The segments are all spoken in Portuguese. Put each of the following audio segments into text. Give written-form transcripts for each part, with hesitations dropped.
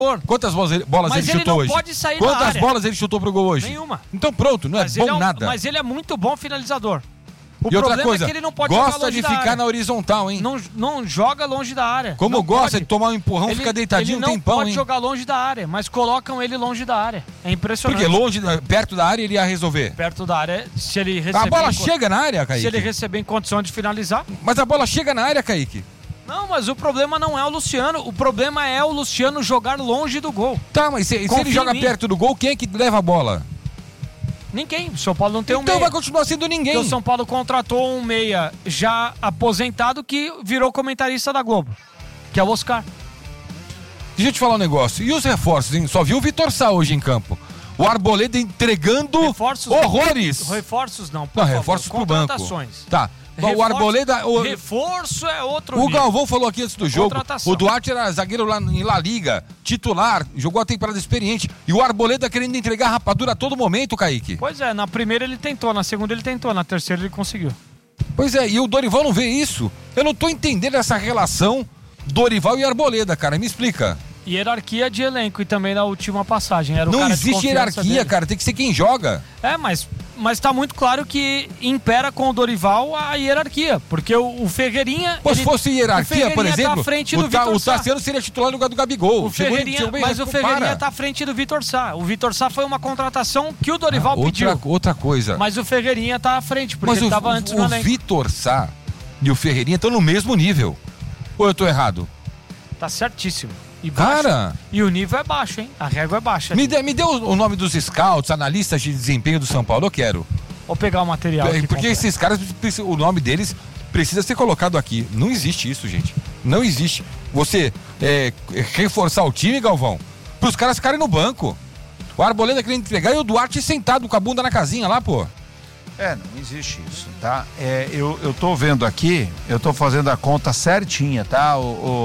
Quantas bolas ele chutou hoje? Mas ele não pode sair da área. Quantas bolas ele chutou pro gol hoje? Nenhuma. Então pronto, não é bom nada. Mas ele é muito bom finalizador. E outra coisa, é que ele não pode gosta de ficar na horizontal, hein? Não joga longe da área. Como não gosta pode. de tomar um empurrão, fica deitadinho um tempão, hein? Ele não pode jogar longe da área, mas colocam ele longe da área. É impressionante. Porque perto da área ele ia resolver. Perto da área, se ele receber... A bola chega na área, Kaique. Se ele receber em condição de finalizar. Mas a bola chega na área, Kaique. Não, mas o problema não é o Luciano. O problema é o Luciano jogar longe do gol. Tá, mas se ele joga perto do gol, quem é que leva a bola? Ninguém. O São Paulo não tem um meia. Então vai continuar sendo ninguém. Porque o São Paulo contratou um meia já aposentado que virou comentarista da Globo, que é o Oscar. Deixa eu te falar um negócio. E os reforços, hein? Só viu o Vitor Sá hoje em campo. O Arboleda entregando horrores. Reforços não. Não, reforços pro banco. Contratações. Tá. O Arboleda... Reforço é outro O nível. Galvão falou aqui antes do jogo. O Duarte era zagueiro lá em La Liga, titular, jogou a temporada experiente. E o Arboleda querendo entregar rapadura a todo momento, Kaique. Pois é, na primeira ele tentou, na segunda ele tentou, na terceira ele conseguiu. Pois é, e o Dorival não vê isso. Eu não tô entendendo essa relação Dorival e Arboleda, cara. Me explica. Hierarquia de elenco e também na última passagem. Era o não cara existe hierarquia, dele. Cara. Tem que ser quem joga. É, mas tá muito claro que impera com o Dorival a hierarquia. Porque o Ferreirinha... Se fosse hierarquia, por exemplo, tá à frente do o Tassiano seria titular no lugar do Gabigol. O Ferreirinha tá à frente do Vitor Sá. O Vitor Sá foi uma contratação que o Dorival pediu. Outra coisa. Mas o Ferreirinha tá à frente, porque ele tava antes no elenco. O Vitor Sá e o Ferreirinha estão no mesmo nível. Ou eu tô errado? Tá certíssimo. Cara! E o nível é baixo, hein? A régua é baixa. Me dê o nome dos scouts, analistas de desempenho do São Paulo, eu quero. Vou pegar o material aqui. Porque esses caras, o nome deles precisa ser colocado aqui. Não existe isso, gente. Não existe. Você reforçar o time, Galvão, pros caras ficarem no banco. O Arboleda querendo entregar e o Duarte sentado com a bunda na casinha lá, pô. Não existe isso, tá? Eu tô vendo aqui, eu tô fazendo a conta certinha, tá?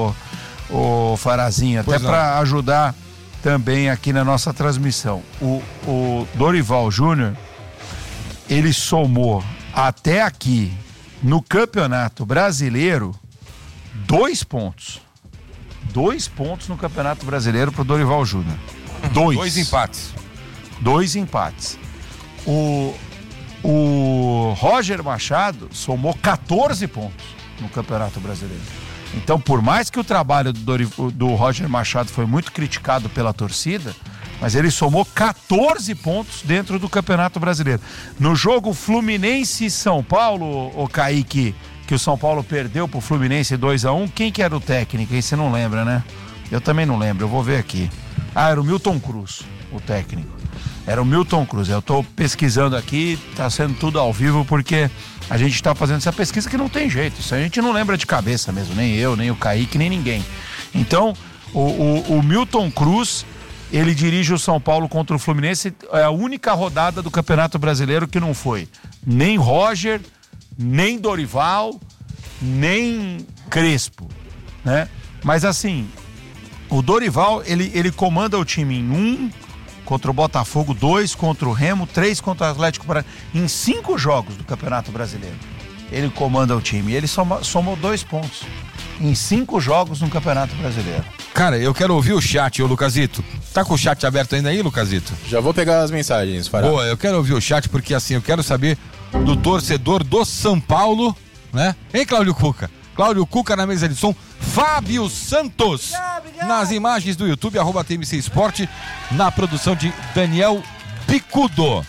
O Farazinho, até para ajudar também aqui na nossa transmissão. O Dorival Júnior, ele somou até aqui no Campeonato Brasileiro 2 pontos. 2 pontos no Campeonato Brasileiro pro Dorival Júnior. 2 empates. 2 empates. O Roger Machado somou 14 pontos no Campeonato Brasileiro. Então, por mais que o trabalho do Roger Machado foi muito criticado pela torcida, mas ele somou 14 pontos dentro do Campeonato Brasileiro. No jogo Fluminense-São Paulo, o Kaique, que o São Paulo perdeu pro Fluminense 2-1, quem que era o técnico? Aí você não lembra, né? Eu também não lembro, eu vou ver aqui. Era o Milton Cruz, o técnico. Era o Milton Cruz. Eu tô pesquisando aqui, tá sendo tudo ao vivo, porque a gente tá fazendo essa pesquisa que não tem jeito. Isso a gente não lembra de cabeça mesmo, nem eu, nem o Kaique, nem ninguém. Então, o Milton Cruz, ele dirige o São Paulo contra o Fluminense. É a única rodada do Campeonato Brasileiro que não foi nem Roger, nem Dorival, nem Crespo, né? Mas assim, o Dorival, ele comanda o time em 1 contra o Botafogo, 2 contra o Remo, 3 contra o Atlético Paranaense, em 5 jogos do Campeonato Brasileiro. Ele comanda o time. Ele somou 2 pontos em 5 jogos no Campeonato Brasileiro. Cara, eu quero ouvir o chat, ô Lucasito. Tá com o chat aberto ainda aí, Lucasito? Já vou pegar as mensagens, Fará. Boa, eu quero ouvir o chat porque assim, eu quero saber do torcedor do São Paulo, né? Hein, Cláudio Cuca? Cláudio Cuca na mesa de som, Fábio Santos nas imagens do YouTube, @TMC Esporte, na produção de Daniel Picudo.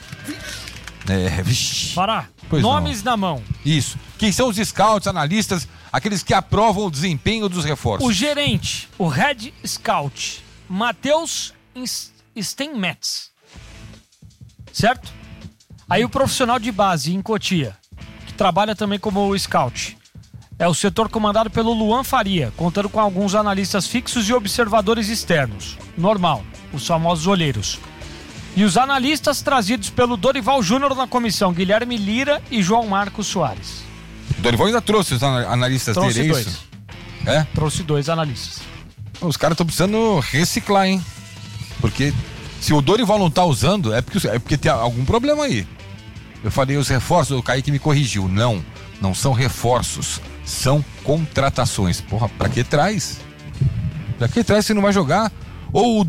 Fará, nomes na mão. Isso. Quem são os scouts, analistas, aqueles que aprovam o desempenho dos reforços? O gerente, o head scout, Matheus Steinmetz. Certo? Aí o profissional de base em Cotia, que trabalha também como scout. É o setor comandado pelo Luan Faria, contando com alguns analistas fixos e observadores externos. Normal, os famosos olheiros. E os analistas trazidos pelo Dorival Júnior na comissão, Guilherme Lira e João Marcos Soares. O Dorival ainda trouxe os analistas dele, é isso? É? Trouxe 2 analistas. Os caras estão precisando reciclar, hein? Porque se o Dorival não tá usando, é porque tem algum problema aí. Eu falei os reforços, o Kaique me corrigiu. Não são reforços. São contratações. Porra, pra que traz? Pra que traz se não vai jogar? ou o